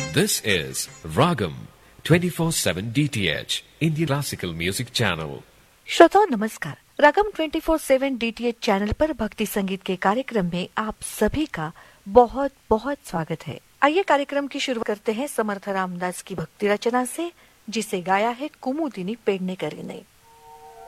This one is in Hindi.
This is Ragam 24/7 DTH Indian Classical Music Channel. श्रोताओं नमस्कार। रागम 24/7 DTH चैनल पर भक्ति संगीत के कार्यक्रम में आप सभी का बहुत बहुत स्वागत है। आइए कार्यक्रम की शुरुआत करते हैं समर्थ रामदास की भक्ति रचना से, जिसे गाया है कुमुदिनी पेडनेकर ने।